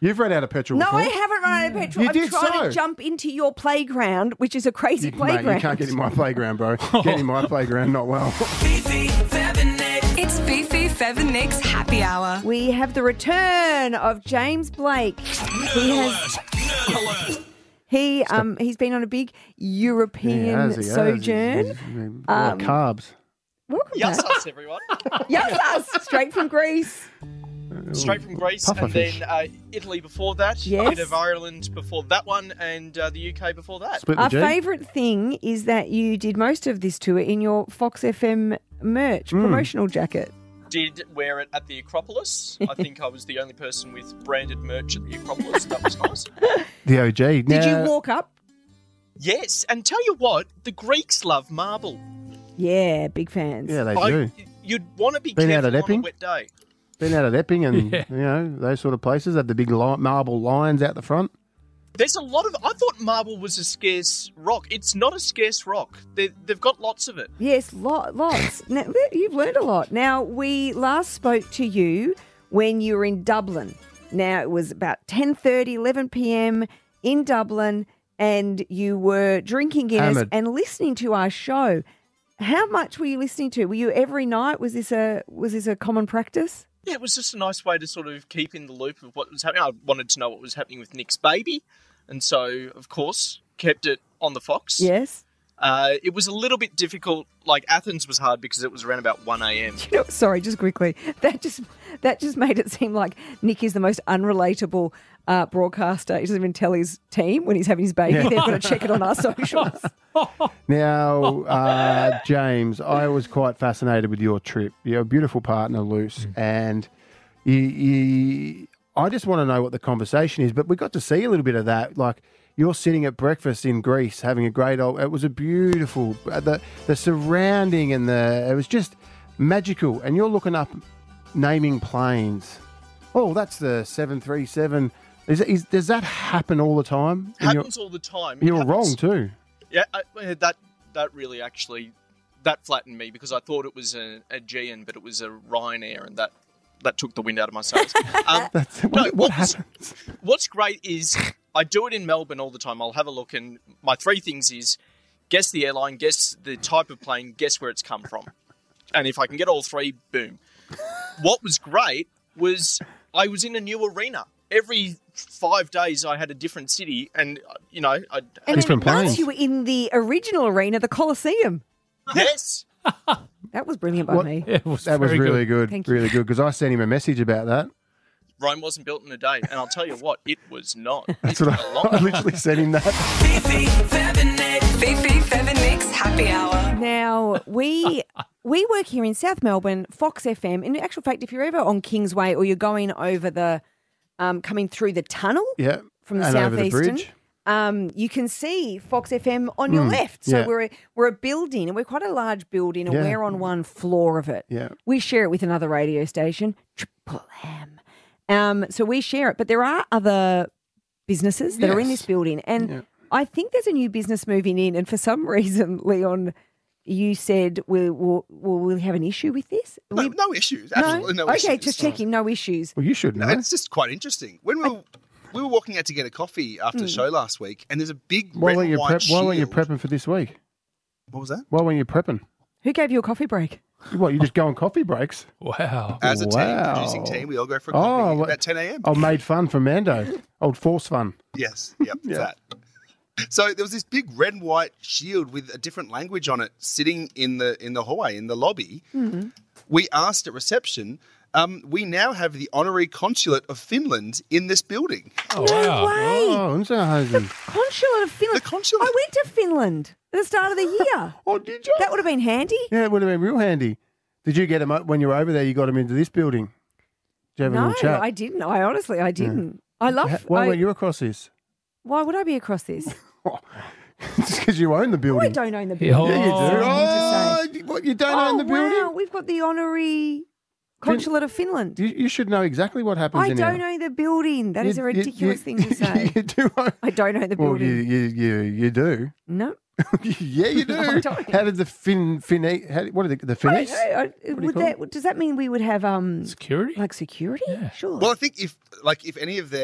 You've run out of petrol No, before. I haven't run out of petrol. You did I'm trying so. to jump into your playground, which is a crazy playground. Mate, you can't get in my playground, bro. Get in my playground, not well. Fifi, Fab and Nick. It's Fifi, Fev and Nick's Happy Hour. We have the return of James Blake. He's been on a big European He has. sojourn. Carbs. Welcome Yes, back. us, everyone. Yes, straight from Greece. Straight from Greece, and Pufferfish. then Italy before that, Yes. a bit of Ireland before that one, and the UK before that. Split the Our G. favourite thing is that you did most of this tour in your Fox FM merch promotional jacket. Did wear it at the Acropolis. I think I was the only person with branded merch at the Acropolis. That was nice. The OG. Did you walk up? Yes, and tell you what, the Greeks love marble. Yeah, big fans. Yeah, they do. You'd want to be Been out careful at on a Epping? wet day. Been out at Epping and, you know, those sort of places. Had the big marble lions out the front. There's a lot of... I thought marble was a scarce rock. It's not a scarce rock. They've got lots of it. Yes, lots. Now, you've learned a lot. Now, we last spoke to you when you were in Dublin. Now, it was about 10:30, 11 p.m. in Dublin, and you were drinking Guinness Hammered. and listening to our show. How much were you listening to? Were you every night? Was this a common practice? Yeah, it was just a nice way to sort of keep in the loop of what was happening. I wanted to know what was happening with Nick's baby, and so, of course, kept it on the Fox. Yes. It was a little bit difficult. Like, Athens was hard because it was around about 1 a.m. You know, sorry, just quickly. That just made it seem like Nick is the most unrelatable broadcaster. He doesn't even tell his team when he's having his baby. They've got to check it on our socials. Now, James, I was quite fascinated with your trip. You're a beautiful partner, Luce, and I just want to know what the conversation is. But we got to see a little bit of that. Like, you're sitting at breakfast in Greece having a great old... It was a beautiful... The surrounding and it was just magical. And you're looking up, naming planes. Oh, that's the 737. Does that happen all the time? Happens all the time. It You're happens- wrong too. Yeah, that really actually... That flattened me because I thought it was a Aegean, but it was a Ryanair, and that took the wind out of my sails. What happens? What's great is I do it in Melbourne all the time. I'll have a look, and my three things is guess the airline, guess the type of plane, guess where it's come from. And if I can get all three, boom. What was great was I was in a new arena. Every 5 days I had a different city, and, you know... And Different then once planes. you were in the original arena, the Colosseum. Yes! That was brilliant by me. That was really good. Thank you. Really good, because I sent him a message about that. Rome wasn't built in a day, and I'll tell you what, it was not. That's It what took a long I literally sent him that. Fifi, Fab and Nick. Fifi, Fev and Nick's Happy Hour. Now, we work here in South Melbourne, Fox FM. In actual fact, if you're ever on Kingsway or you're going over the, coming through the tunnel Yeah. from the and over the southeastern, bridge. you can see Fox FM on your left. So yeah. we're a building, and we're quite a large building, and Yeah. we're on one floor of it. Yeah. We share it with another radio station, Triple M. So we share it, but there are other businesses that are in Yes. this building, and Yeah. I think there's a new business moving in, and for some reason, Leon, you said we'll have an issue with this. No issues. Absolutely no issues. Okay, just checking, no issues. Well, you should know. It's just quite interesting. When we were walking out to get a coffee after the show last week, and there's a big Why red weren't and you white Why weren't you shield. prepping for this week? What was that? Why weren't you prepping? Who gave you a coffee break? What, you just go on coffee breaks? Wow. As a team, Wow. producing team, we all go for a coffee about 10 a.m. Oh, made fun for Mando. Old Force Fun. Yes, yep, that. So there was this big red and white shield with a different language on it sitting in the hallway, in the lobby. Mm-hmm. We asked at reception, we now have the honorary consulate of Finland in this building. Oh, wow. Way. Oh, Unserhausen. Consulate of Finland. The consulate. I went to Finland at the start of the year. Oh, did you? That would have been handy. Yeah, it would have been real handy. Did you get him when you were over there? You got him into this building. Did you have a No, little chat? I didn't. I honestly didn't. I love. Why weren't you across this? Why would I be across this? Just because you own the Oh, I building. don't own the building. Yeah, you do. I Oh, what, you don't own the building? Wow, we've got the honorary consulate of Finland. You should know exactly what happens I in don't here. own the building. That is a You- ridiculous thing to say. You do own... I don't own the Well, building. you do. No. Yeah, you do. I don't. How did the what are the Finnies? Does that mean we would have Security? like security? Yeah. Sure. Well, I think if any of their